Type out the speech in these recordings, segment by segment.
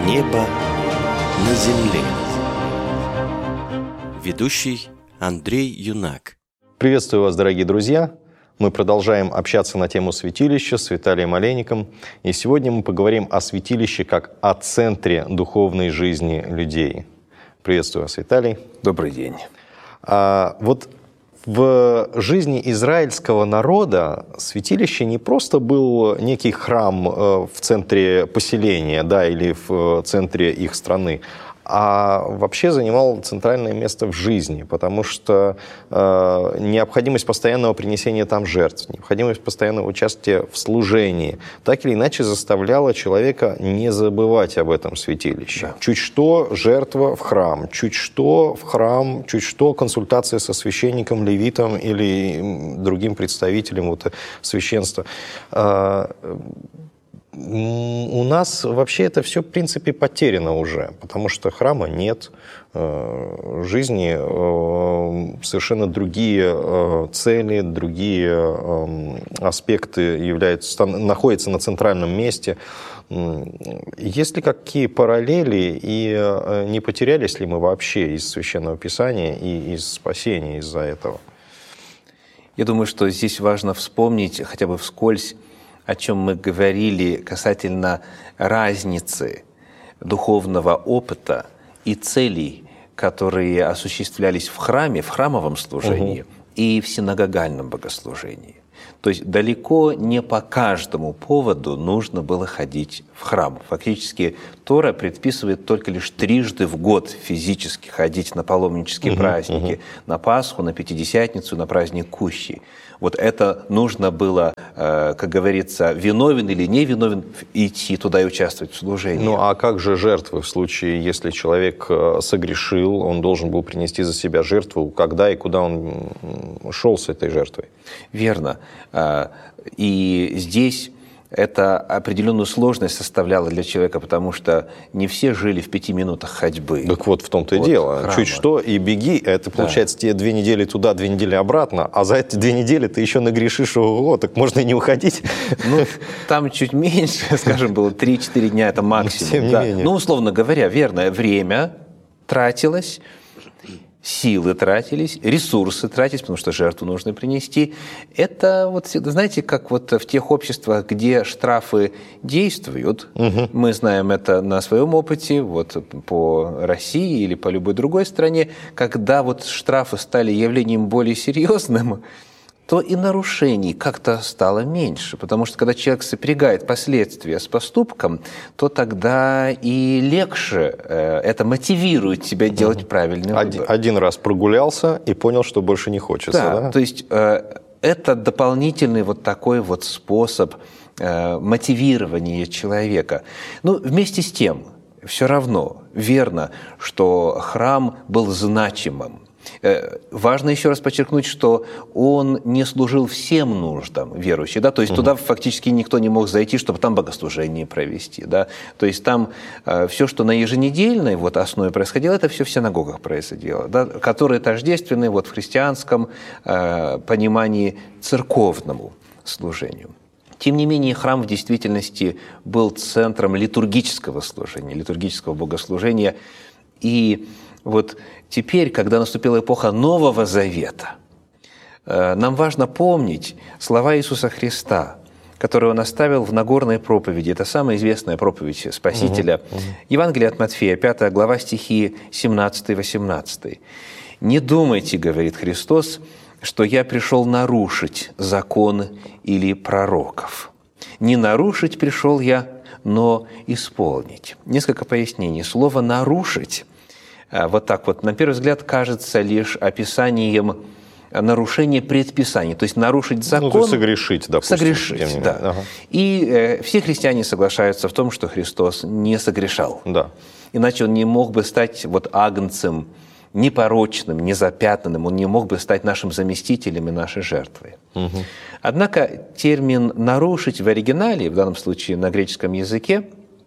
Небо на земле. Ведущий Андрей Юнак. Приветствую вас, дорогие друзья! Мы продолжаем общаться на тему святилища с Виталием Олейником. И сегодня мы поговорим о святилище как о центре духовной жизни людей. Приветствую вас, Виталий. Добрый день. Вот в жизни израильского народа святилище не просто был некий храм в центре поселения, да, или в центре их страны, а вообще занимал центральное место в жизни, потому что необходимость постоянного принесения там жертв, необходимость постоянного участия в служении так или иначе заставляла человека не забывать об этом святилище. Да. Чуть что жертва в храм, чуть что в храм, чуть что консультация со священником, левитом или другим представителем священства. У нас вообще это все, в принципе, потеряно уже, потому что храма нет, в жизни совершенно другие цели, другие аспекты находятся на центральном месте. Есть ли какие параллели, и не потерялись ли мы вообще из Священного Писания и из спасения из-за этого? Я думаю, что здесь важно вспомнить хотя бы вскользь, о чем мы говорили касательно разницы духовного опыта и целей, которые осуществлялись в храме, в храмовом служении и в синагогальном богослужении. То есть далеко не по каждому поводу нужно было ходить в храм. Фактически Тора предписывает только лишь трижды в год физически ходить на паломнические праздники, на Пасху, на Пятидесятницу, на праздник Кущи. Вот это нужно было, как говорится, виновен или не виновен, идти туда и участвовать в служении. Ну а как же жертвы в случае, если человек согрешил, он должен был принести за себя жертву, когда и куда он шел с этой жертвой? Верно. И здесь это определенную сложность составляло для человека, потому что не все жили в 5 минутах ходьбы. Так вот в том-то и дело. Храма. Чуть что и беги. Это получается тебе 2 недели туда, 2 недели обратно, а за эти 2 недели ты еще нагрешишь, так можно и не уходить. Ну, там чуть меньше, скажем, было 3-4 дня, это максимум. Тем не менее. Ну, условно говоря, верно, время тратилось, силы тратились, ресурсы тратились, потому что жертву нужно принести. Это вот, знаете, как вот в тех обществах, где штрафы действуют, мы знаем это на своем опыте, вот по России или по любой другой стране, когда вот штрафы стали явлением более серьезным, то и нарушений как-то стало меньше. Потому что когда человек сопрягает последствия с поступком, то тогда и легче это мотивирует тебя делать правильный выбор. Один раз прогулялся и понял, что больше не хочется. Да? То есть это дополнительный вот такой вот способ мотивирования человека. Ну, вместе с тем, все равно верно, что храм был значимым. Важно еще раз подчеркнуть, что он не служил всем нуждам верующих, да, то есть туда фактически никто не мог зайти, чтобы там богослужение провести, да, то есть там все, что на еженедельной вот основе происходило, это все в синагогах происходило, да, которые тождественны вот в христианском понимании церковному служению. Тем не менее, храм в действительности был центром литургического служения, литургического богослужения, и вот теперь, когда наступила эпоха Нового Завета, нам важно помнить слова Иисуса Христа, которые Он оставил в Нагорной проповеди. Это самая известная проповедь Спасителя. Евангелие от Матфея, 5 глава, стихи 17-18. «Не думайте, — говорит Христос, — что я пришел нарушить закон или пророков. Не нарушить пришел я, но исполнить». Несколько пояснений. Слово «нарушить» вот так вот, на первый взгляд, кажется лишь описанием нарушения предписаний, то есть нарушить закон. Ну, то есть согрешить, допустим. Согрешить, да. Ага. И все христиане соглашаются в том, что Христос не согрешал. Да. Иначе Он не мог бы стать вот агнцем непорочным, незапятнанным, Он не мог бы стать нашим заместителем и нашей жертвой. Однако термин «нарушить» в оригинале, в данном случае на греческом языке,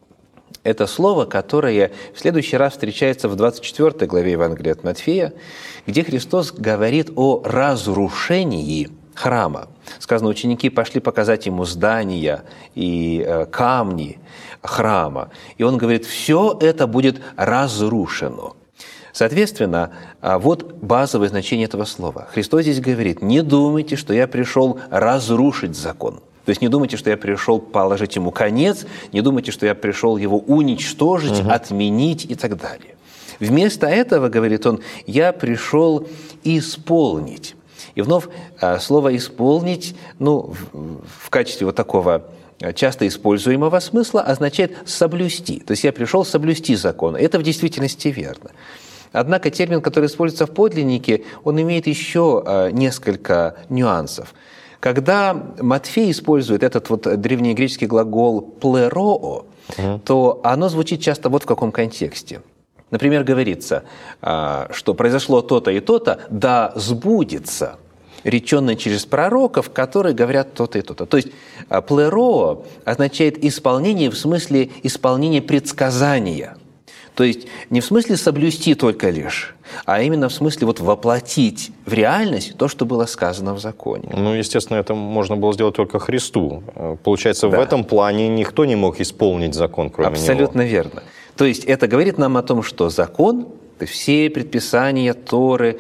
это слово, которое в следующий раз встречается в 24 главе Евангелия от Матфея, где Христос говорит о разрушении храма. Сказано, ученики пошли показать ему здания и камни, храма. И он говорит, все это будет разрушено. Соответственно, вот базовое значение этого слова. Христос здесь говорит, не думайте, что я пришел разрушить закон. То есть не думайте, что я пришел положить ему конец, не думайте, что я пришел его уничтожить, отменить и так далее. Вместо этого, говорит он, я пришел исполнить. И вновь слово «исполнить», в качестве вот такого часто используемого смысла означает «соблюсти». То есть я пришел соблюсти закон. Это в действительности верно. Однако термин, который используется в подлиннике, он имеет еще несколько нюансов. Когда Матфей использует этот вот древнегреческий глагол «плероо», то оно звучит часто вот в каком контексте. Например, говорится, что произошло то-то и то-то, да сбудется, реченное через пророков, которые говорят то-то и то-то. То есть «плероо» означает исполнение в смысле исполнения предсказания. То есть не в смысле соблюсти только лишь, а именно в смысле вот воплотить в реальность то, что было сказано в законе. Естественно, это можно было сделать только Христу. Получается, в этом плане никто не мог исполнить закон, кроме него. Абсолютно верно. То есть это говорит нам о том, что закон, то есть все предписания Торы,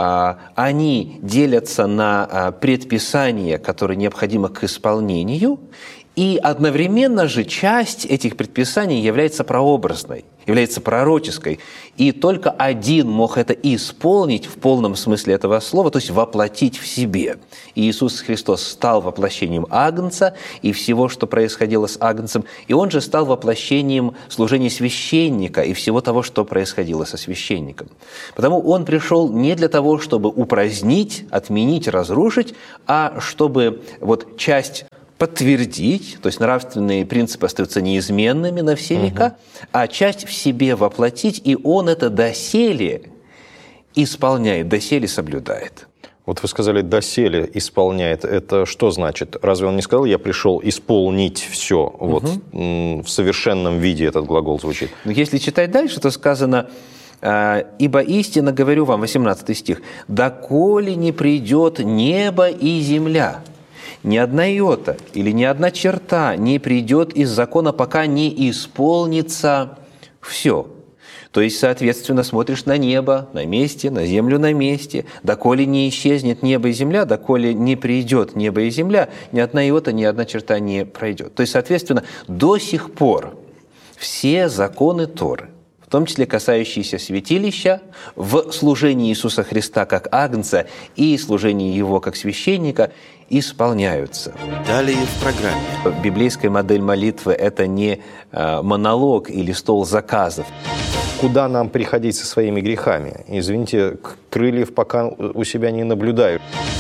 они делятся на предписания, которые необходимы к исполнению, и одновременно же часть этих предписаний является прообразной, является пророческой. И только один мог это исполнить в полном смысле этого слова, то есть воплотить в себе. И Иисус Христос стал воплощением Агнца и всего, что происходило с Агнцем, и Он же стал воплощением служения священника и всего того, что происходило со священником. Потому Он пришел не для того, чтобы упразднить, отменить, разрушить, а чтобы вот часть подтвердить, то есть нравственные принципы остаются неизменными на все века, а часть в себе воплотить, и он это доселе исполняет, доселе соблюдает. Вот вы сказали, доселе исполняет. Это что значит? Разве он не сказал, я пришел исполнить все? Вот в совершенном виде этот глагол звучит. Но если читать дальше, то сказано, «Ибо истинно говорю вам», 18 стих, «доколе не придет небо и земля». Ни одна иота или ни одна черта не придет из закона, пока не исполнится все. То есть, соответственно, смотришь на небо на месте, на землю на месте. Доколе не исчезнет небо и земля, доколе не придет небо и земля, ни одна иота, ни одна черта не пройдет. То есть, соответственно, до сих пор все законы Торы, в том числе касающиеся святилища, в служении Иисуса Христа как Агнца и служении Его как священника исполняются. Далее в программе. Библейская модель молитвы – это не монолог или стол заказов. Куда нам приходить со своими грехами? Извините, крыльев пока у себя не наблюдаю.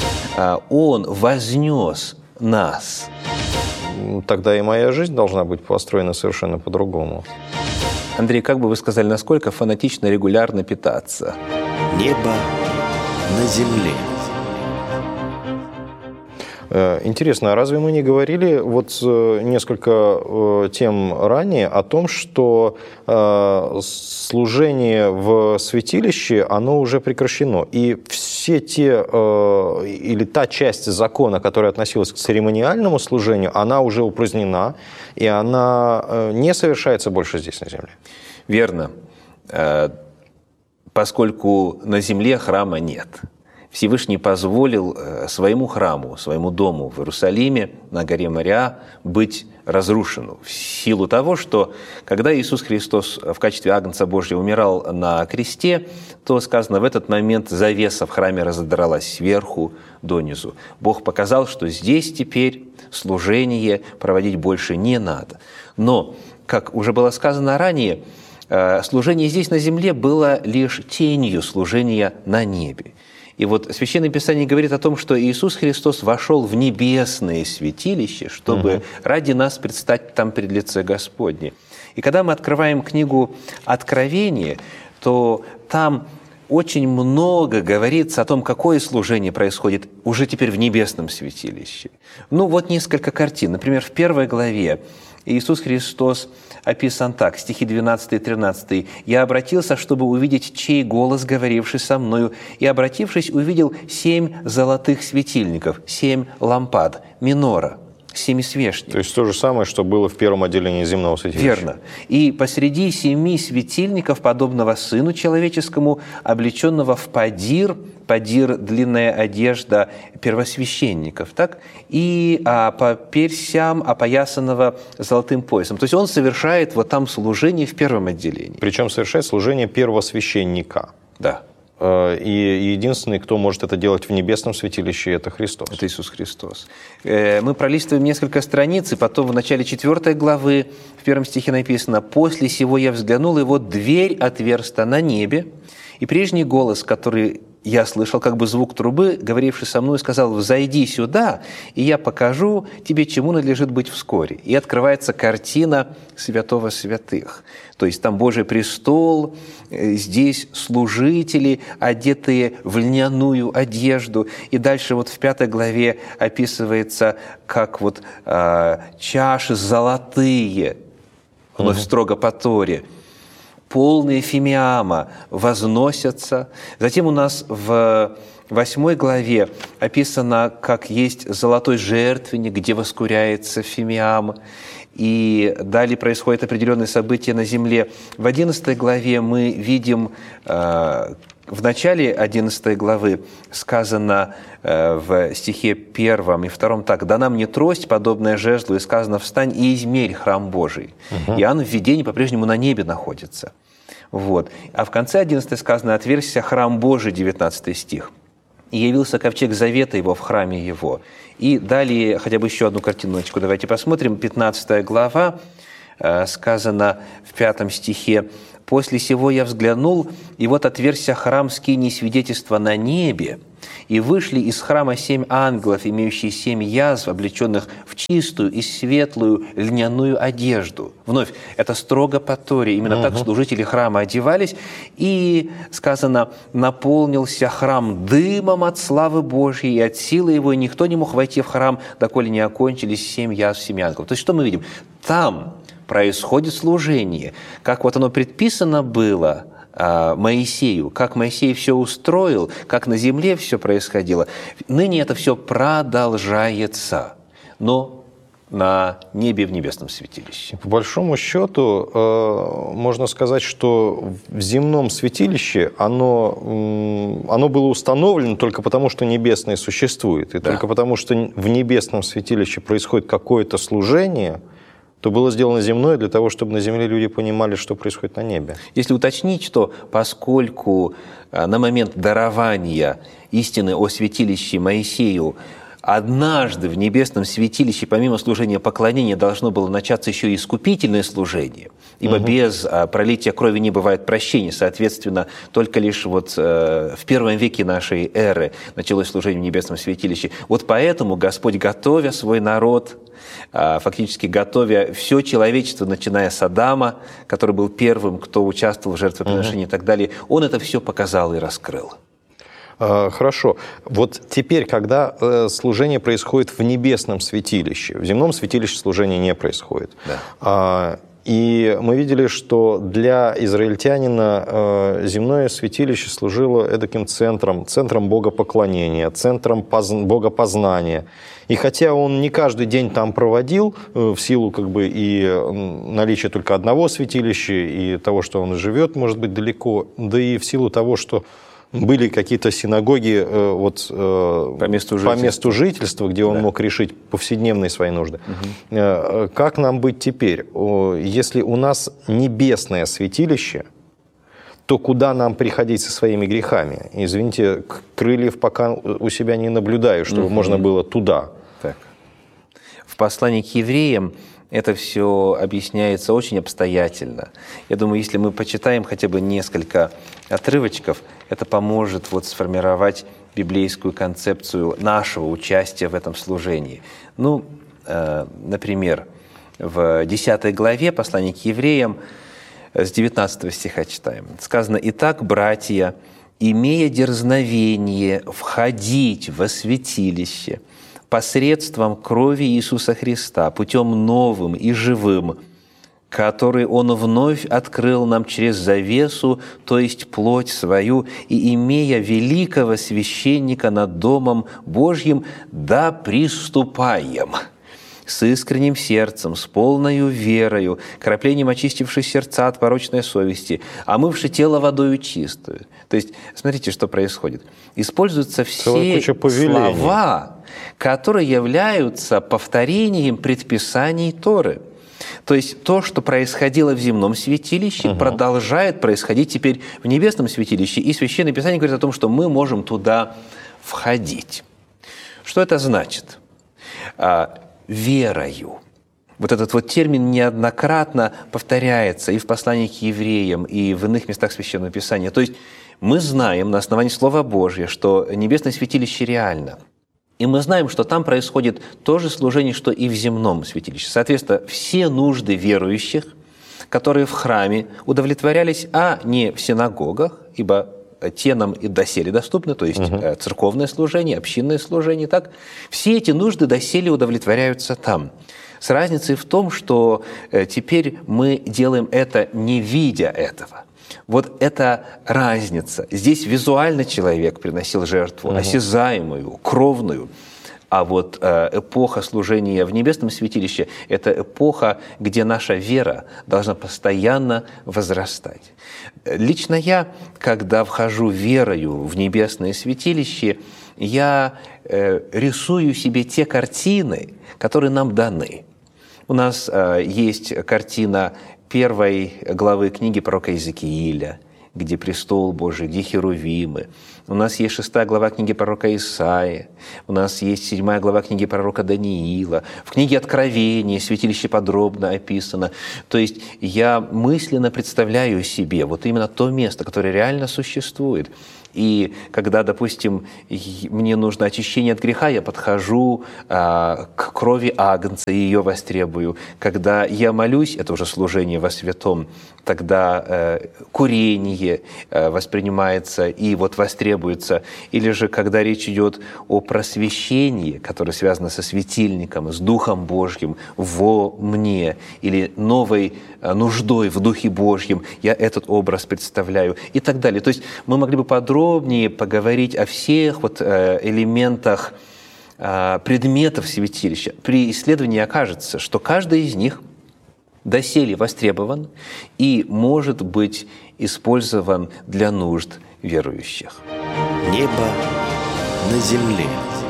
Он вознес нас. Тогда и моя жизнь должна быть построена совершенно по-другому. Андрей, как бы вы сказали, насколько фанатично регулярно питаться? Небо на земле. Интересно, а разве мы не говорили вот несколько тем ранее о том, что служение в святилище, оно уже прекращено, и все те, или та часть закона, которая относилась к церемониальному служению, она уже упразднена, и она не совершается больше здесь, на земле? Верно, поскольку на земле храма нет. Всевышний позволил своему храму, своему дому в Иерусалиме, на горе Мориа, быть разрушенным в силу того, что когда Иисус Христос в качестве Агнца Божьего умирал на кресте, то сказано, в этот момент завеса в храме разодралась сверху донизу. Бог показал, что здесь теперь служение проводить больше не надо. Но, как уже было сказано ранее, служение здесь на земле было лишь тенью служения на небе. И вот Священное Писание говорит о том, что Иисус Христос вошел в небесное святилище, чтобы ради нас предстать там пред лице Господне. И когда мы открываем книгу Откровения, то там очень много говорится о том, какое служение происходит уже теперь в небесном святилище. Вот несколько картин. Например, в 1 главе Иисус Христос описан так, стихи 12 и 13. «Я обратился, чтобы увидеть, чей голос, говоривший со мною, и, обратившись, увидел 7 золотых светильников, 7 лампад, минора, семисвешник. То есть то же самое, что было в первом отделении земного святилища. Верно. И посреди 7 светильников, подобного Сыну Человеческому, облеченного в падир, падир – длинная одежда первосвященников, так? И по персям опоясанного золотым поясом. То есть он совершает вот там служение в первом отделении. Причем совершает служение первосвященника. Да. И единственный, кто может это делать в небесном святилище, это Христос. Это Иисус Христос. Мы пролистываем несколько страниц, и потом в начале 4 главы, в 1 стихе написано: «После сего я взглянул, и вот дверь отверста на небе, и прежний голос, который я слышал, как бы звук трубы, говоривший со мной, сказал: взойди сюда, и я покажу тебе, чему надлежит быть вскоре». И открывается картина святого святых. То есть там Божий престол, здесь служители, одетые в льняную одежду. И дальше вот в 5 главе описывается, как вот чаши золотые, вновь строго по Торе, полные фимиама, возносятся. Затем у нас в 8 главе описано, как есть золотой жертвенник, где воскуряется фимиам. И далее происходят определенные события на земле. В 11 главе мы видим, в начале 11 главы сказано в стихе 1 и 2 так: «Дана мне трость, подобная жезлу, и сказано: встань и измерь храм Божий». Иоанн в видении по-прежнему на небе находится. Вот. А в конце 11 сказано: «Отверзся храм Божий», 19 стих. «И явился ковчег завета его в храме его». И далее, хотя бы еще одну картиночку давайте посмотрим. 15 глава, сказано в 5 стихе: «После сего я взглянул, и вот отверзся храм скинии свидетельства на небе, и вышли из храма 7 ангелов, имеющие 7 язв, облеченных в чистую и светлую льняную одежду». Вновь, это строго по Торе. Именно так служители храма одевались. И сказано: «Наполнился храм дымом от славы Божьей, и от силы его, и никто не мог войти в храм, доколе не окончились 7 язв 7 ангелов». То есть что мы видим? Там происходит служение, как вот оно предписано было Моисею, как Моисей все устроил, как на земле все происходило. Ныне это все продолжается, но на небе в небесном святилище. По большому счету, можно сказать, что в земном святилище оно было установлено только потому, что небесное существует. И только потому, что в небесном святилище происходит какое-то служение, то было сделано земное для того, чтобы на земле люди понимали, что происходит на небе. Если уточнить, то поскольку на момент дарования истины о святилище Моисею однажды в небесном святилище, помимо служения поклонения, должно было начаться еще и искупительное служение, ибо без пролития крови не бывает прощения. Соответственно, только лишь вот в 1 веке нашей эры началось служение в небесном святилище. Вот поэтому Господь, готовя свой народ, фактически готовя все человечество, начиная с Адама, который был первым, кто участвовал в жертвоприношении и так далее, Он это все показал и раскрыл. Хорошо. Вот теперь, когда служение происходит в небесном святилище, в земном святилище служение не происходит. Да. И мы видели, что для израильтянина земное святилище служило эдаким центром богопоклонения, центром богопознания. И хотя он не каждый день там проводил, в силу как бы и наличия только одного святилища, и того, что он живет, может быть, далеко, да и в силу того, что были какие-то синагоги по месту жительства, где он мог решить повседневные свои нужды. Как нам быть теперь? Если у нас небесное святилище, то куда нам приходить со своими грехами? Извините, крыльев пока у себя не наблюдаю, чтобы можно было туда. Так. В послании к евреям это все объясняется очень обстоятельно. Я думаю, если мы почитаем хотя бы несколько отрывочков, это поможет сформировать библейскую концепцию нашего участия в этом служении. Например, в 10 главе послания к евреям с 19 стиха читаем. Сказано: «Итак, братья, имея дерзновение входить во святилище посредством крови Иисуса Христа, путем новым и живым, который Он вновь открыл нам через завесу, то есть плоть свою, и имея великого священника над Домом Божьим, да приступаем». с искренним сердцем, с полною верою, краплением очистивши сердца от порочной совести, омывши тело водою чистую». То есть, смотрите, что происходит. Используются все слова, которые являются повторением предписаний Торы. То есть то, что происходило в земном святилище, продолжает происходить теперь в небесном святилище. И Священное Писание говорит о том, что мы можем туда входить. Что это значит? Верою. Вот этот вот термин неоднократно повторяется и в послании к евреям, и в иных местах Священного Писания. То есть мы знаем на основании Слова Божьего, что небесное святилище реально. И мы знаем, что там происходит то же служение, что и в земном святилище. Соответственно, все нужды верующих, которые в храме удовлетворялись, а не в синагогах, ибо те нам и доселе доступны, то есть церковное служение, общинное служение, так? Все эти нужды доселе удовлетворяются там. С разницей в том, что теперь мы делаем это, не видя этого. Вот это разница. Здесь визуально человек приносил жертву, осязаемую, кровную. А вот эпоха служения в небесном святилище – это эпоха, где наша вера должна постоянно возрастать. Лично я, когда вхожу верою в небесное святилище, я рисую себе те картины, которые нам даны. У нас есть картина 1 главы книги пророка Иезекииля, где престол Божий, где херувимы. У нас есть 6 глава книги пророка Исаии, у нас есть 7 глава книги пророка Даниила. В книге Откровения святилище подробно описано. То есть я мысленно представляю себе вот именно то место, которое реально существует. И когда, допустим, мне нужно очищение от греха, я подхожу к крови агнца и ее востребую. Когда я молюсь, это уже служение во святом, тогда курение воспринимается и вот востребуется. Или же, когда речь идет о просвещении, которое связано со светильником, с Духом Божьим во мне, или новой нуждой в Духе Божьем, я этот образ представляю и так далее. То есть мы могли бы подробнее поговорить о всех вот элементах предметов святилища. При исследовании окажется, что каждый из них доселе востребован и может быть использован для нужд верующих. Небо на земле.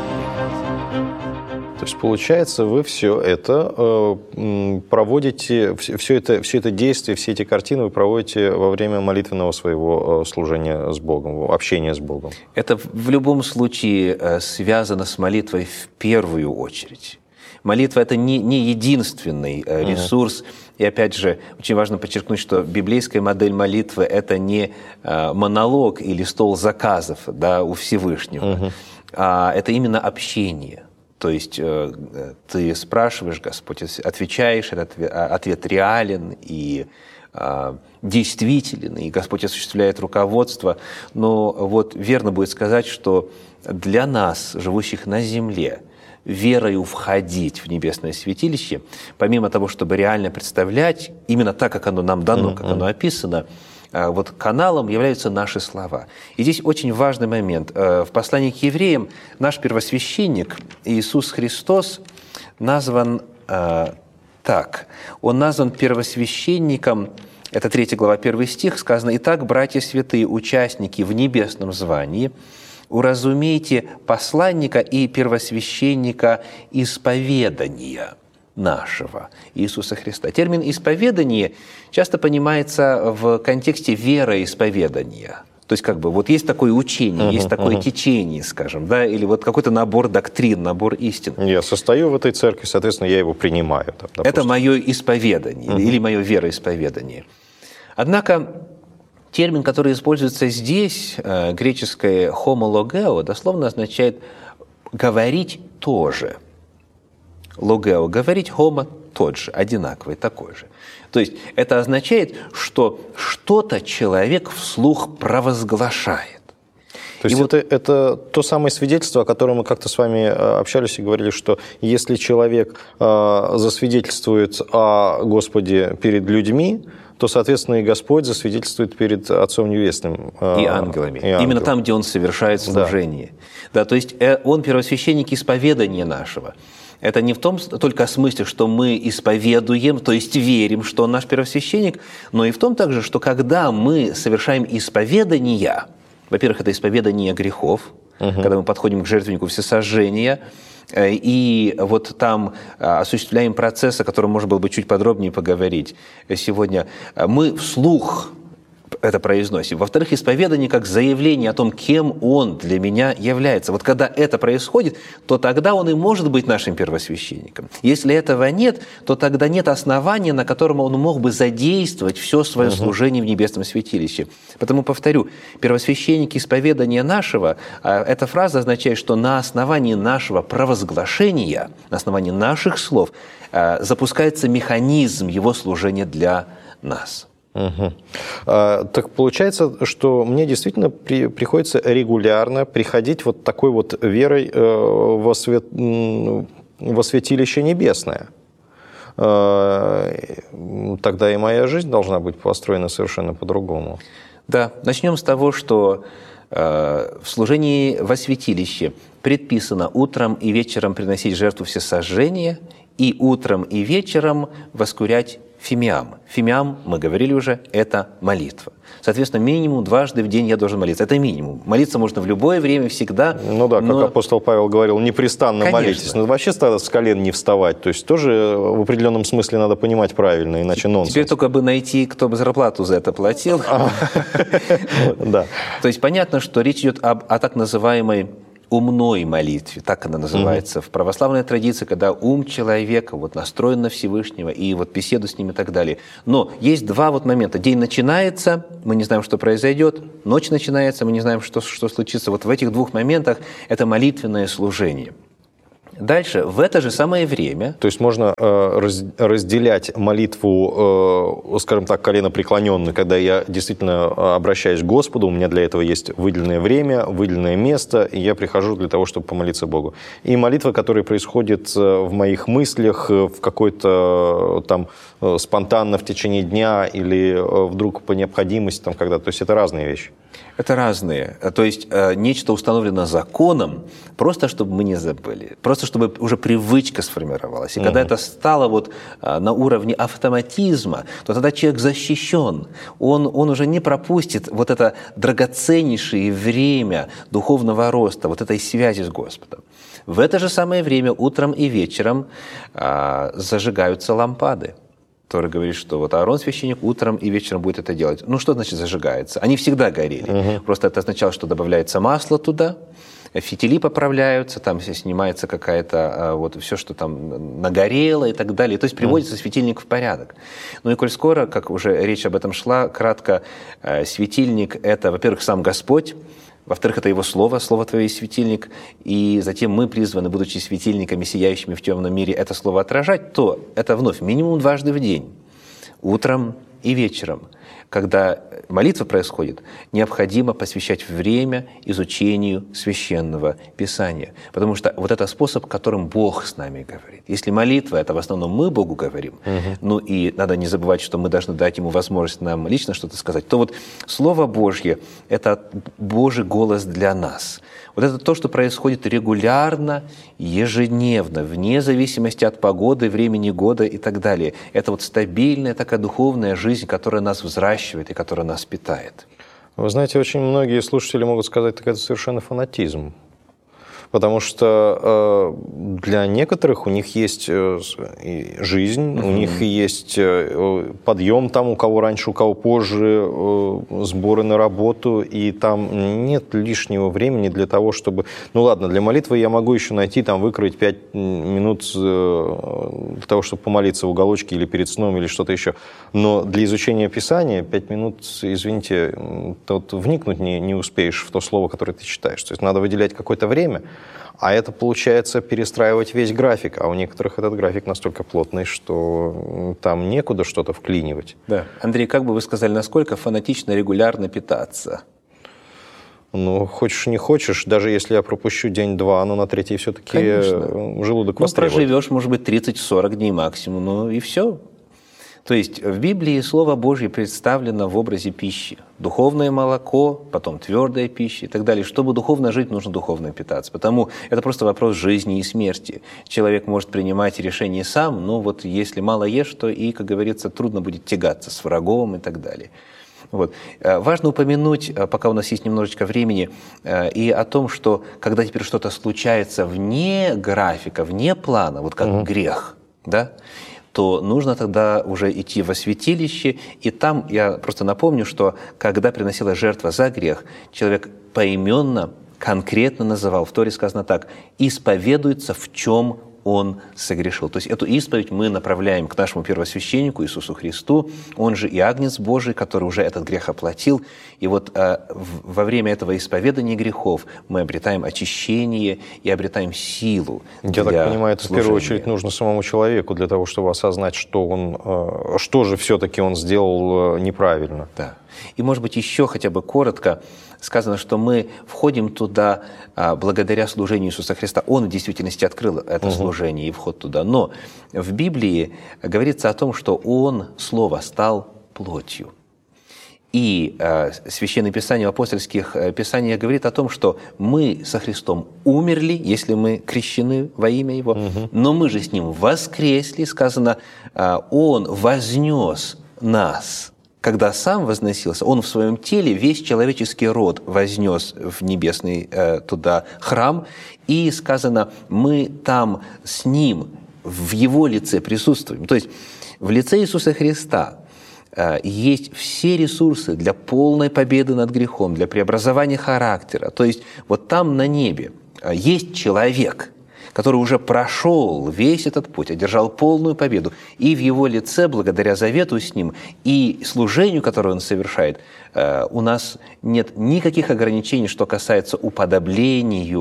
То есть, получается, вы все это проводите, все это действие, все эти картины вы проводите во время молитвенного своего служения с Богом, общения с Богом. Это в любом случае связано с молитвой в первую очередь. Молитва – это не единственный ресурс. И опять же, очень важно подчеркнуть, что библейская модель молитвы – это не монолог или стол заказов, да, у Всевышнего, а это именно общение. То есть ты спрашиваешь, Господь, отвечаешь, этот ответ реален и действителен, и Господь осуществляет руководство. Но вот верно будет сказать, что для нас, живущих на земле, верою входить в небесное святилище, помимо того, чтобы реально представлять именно так, как оно нам дано, как оно описано, вот каналом являются наши слова. И здесь очень важный момент. В послании к евреям наш первосвященник Иисус Христос назван так. Он назван первосвященником, это 3 глава, 1 стих, сказано: «Итак, братья святые, участники в небесном звании, уразумейте посланника и первосвященника исповедания нашего Иисуса Христа». Термин «исповедание» часто понимается в контексте вероисповедания. То есть как бы вот есть такое учение, есть такое течение, скажем, да, или вот какой-то набор доктрин, набор истин. Я состою в этой церкви, соответственно, я его принимаю. Там, это мое исповедание или мое вероисповедание. Однако термин, который используется здесь, греческое «homologeo», дословно означает «говорить тоже». Логео – говорить, homo – тот же, одинаковый, такой же. То есть это означает, что что-то человек вслух провозглашает. То есть это то самое свидетельство, о котором мы как-то с вами общались и говорили, что если человек засвидетельствует о Господе перед людьми, то, соответственно, и Господь засвидетельствует перед Отцом Небесным. И ангелами. Именно там, где Он совершает служение. Да, то есть Он первосвященник исповедания нашего. Это не в том только смысле, что мы исповедуем, то есть верим, что он наш первосвященник, но и в том также, что когда мы совершаем исповедание, во-первых, это исповедание грехов, когда мы подходим к жертвеннику всесожжения, и вот там осуществляем процесс, о котором можно было бы чуть подробнее поговорить сегодня, мы вслух это произносим. Во-вторых, исповедание как заявление о том, кем Он для меня является. Вот когда это происходит, то тогда Он и может быть нашим первосвященником. Если этого нет, то тогда нет основания, на котором Он мог бы задействовать все свое служение в небесном святилище. Потому, повторю, первосвященник исповедания нашего, эта фраза означает, что на основании нашего провозглашения, на основании наших слов запускается механизм Его служения для нас. Так получается, что мне действительно приходится регулярно приходить вот такой вот верой во святилище небесное. Тогда и моя жизнь должна быть построена совершенно по-другому. Да, начнем с того, что в служении во святилище предписано утром и вечером приносить жертву всесожжения и утром и вечером воскурять фимиам. Фимиам, мы говорили уже, это молитва. Соответственно, минимум дважды в день я должен молиться. Это минимум. Молиться можно в любое время, всегда. Ну да, как апостол Павел говорил, непрестанно молитесь. Но вообще с колен не вставать. То есть тоже в определенном смысле надо понимать правильно, иначе нонсенс. Теперь только бы найти, кто бы зарплату за это платил. То есть понятно, что речь идет о так называемой умной молитве, так она называется в православной традиции, когда ум человека вот настроен на Всевышнего и вот беседу с ним и так далее. Но есть два вот момента. День начинается, мы не знаем, что произойдет, ночь начинается, мы не знаем, что случится. Вот в этих двух моментах это молитвенное служение. Дальше, в это же самое время... То есть можно разделять молитву, скажем так, коленопреклоненно, когда я действительно обращаюсь к Господу, у меня для этого есть выделенное время, выделенное место, и я прихожу для того, чтобы помолиться Богу. И молитва, которая происходит в моих мыслях, в какой-то там спонтанно в течение дня или вдруг по необходимости, там, когда... То есть это разные вещи. Это разные. То есть нечто установлено законом, просто чтобы мы не забыли, просто чтобы уже привычка сформировалась. И когда это стало вот на уровне автоматизма, то тогда человек защищен. Он уже не пропустит вот это драгоценнейшее время духовного роста, вот этой связи с Господом. В это же самое время утром и вечером зажигаются лампады. Тора говорит, что вот Аарон, священник, утром и вечером будет это делать. Ну, что значит зажигается? Они всегда горели. Просто это означало, что добавляется масло туда, фитили поправляются, там снимается какая-то, вот все, что там нагорело и так далее. То есть приводится светильник в порядок. Ну и коль скоро, как уже речь об этом шла, кратко, светильник – это, во-первых, сам Господь, во-вторых, это Его Слово, Слово Твое есть светильник, и затем мы призваны, будучи светильниками, сияющими в темном мире, это Слово отражать, то это вновь минимум дважды в день, утром и вечером. Когда молитва происходит, необходимо посвящать время изучению Священного Писания. Потому что вот это способ, которым Бог с нами говорит. Если молитва – это в основном мы Богу говорим, ну и надо не забывать, что мы должны дать Ему возможность нам лично что-то сказать, то вот Слово Божье – это Божий голос для нас. Вот это то, что происходит регулярно, ежедневно, вне зависимости от погоды, времени года и так далее. Это вот стабильная такая духовная жизнь, которая нас взращивает и которая нас питает. Вы знаете, очень многие слушатели могут сказать, так это совершенно фанатизм. Потому что для некоторых у них есть жизнь, у них есть подъем там, у кого раньше, у кого позже, сборы на работу, и там нет лишнего времени для того, чтобы... Ну ладно, для молитвы я могу еще найти, там, выкроить 5 минут для того, чтобы помолиться в уголочке или перед сном, или что-то еще. Но для изучения Писания 5 минут, извините, вот вникнуть не успеешь в то слово, которое ты читаешь. То есть надо выделять какое-то время. А это, получается, перестраивать весь график. А у некоторых этот график настолько плотный, что там некуда что-то вклинивать. Да. Андрей, как бы вы сказали, насколько фанатично регулярно питаться? Ну, хочешь не хочешь, даже если я пропущу день-два, но на третий все-таки желудок востребует. Проживешь, может быть, 30-40 дней максимум, ну и все. То есть в Библии Слово Божье представлено в образе пищи. Духовное молоко, потом твердая пища и так далее. Чтобы духовно жить, нужно духовно питаться. Потому это просто вопрос жизни и смерти. Человек может принимать решения сам, но вот если мало ешь, то и, как говорится, трудно будет тягаться с врагом и так далее. Вот. Важно упомянуть, пока у нас есть немножечко времени, и о том, что когда теперь что-то случается вне графика, вне плана, вот как грех, да, то нужно тогда уже идти во святилище, и там, я просто напомню, что когда приносилась жертва за грех, человек поименно, конкретно называл, в Торе сказано так, исповедуется, в чем он согрешил. То есть эту исповедь мы направляем к нашему первосвященнику Иисусу Христу, он же и Агнец Божий, который уже этот грех оплатил. И вот во время этого исповедания грехов мы обретаем очищение и обретаем силу. Я так понимаю, это в первую очередь нужно самому человеку для того, чтобы осознать, что же все-таки он сделал неправильно. Да. И, может быть, еще хотя бы коротко сказано, что мы входим туда благодаря служению Иисуса Христа. Он в действительности открыл это служение и вход туда. Но в Библии говорится о том, что Он, Слово, стал плотью. И Священное Писание в апостольских писаниях говорит о том, что мы со Христом умерли, если мы крещены во имя Его, но мы же с Ним воскресли, сказано, Он вознес нас. Когда Сам возносился, Он в Своем теле весь человеческий род вознес в небесный туда храм, и сказано, мы там с Ним в Его лице присутствуем. То есть в лице Иисуса Христа есть все ресурсы для полной победы над грехом, для преобразования характера. То есть вот там на небе есть человек, который уже прошел весь этот путь, одержал полную победу. И в его лице, благодаря завету с ним и служению, которое он совершает, у нас нет никаких ограничений, что касается уподобления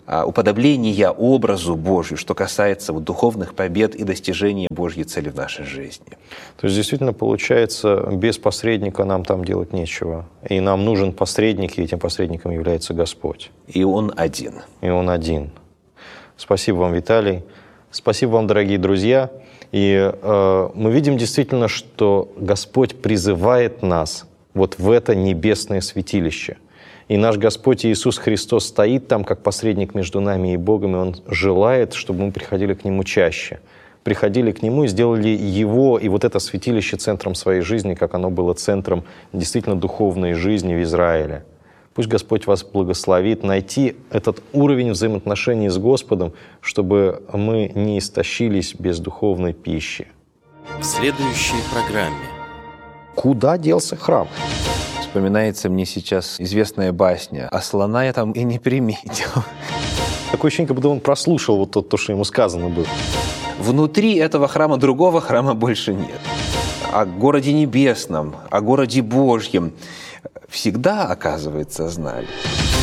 образу Божию, что касается духовных побед и достижения Божьей цели в нашей жизни. То есть действительно получается, без посредника нам там делать нечего. И нам нужен посредник, и этим посредником является Господь. И Он один. И Он один. Спасибо вам, Виталий. Спасибо вам, дорогие друзья. И мы видим действительно, что Господь призывает нас вот в это небесное святилище. И наш Господь Иисус Христос стоит там, как посредник между нами и Богом, и Он желает, чтобы мы приходили к Нему чаще. Приходили к Нему и сделали Его и вот это святилище центром своей жизни, как оно было центром действительно духовной жизни в Израиле. Пусть Господь вас благословит найти этот уровень взаимоотношений с Господом, чтобы мы не истощились без духовной пищи. В следующей программе. Куда делся храм? Вспоминается мне сейчас известная басня. А слона я там и не приметил. Такое ощущение, как будто он прослушал вот то, что ему сказано было. Внутри этого храма другого храма больше нет. О городе небесном, о городе Божьем всегда, оказывается, знали.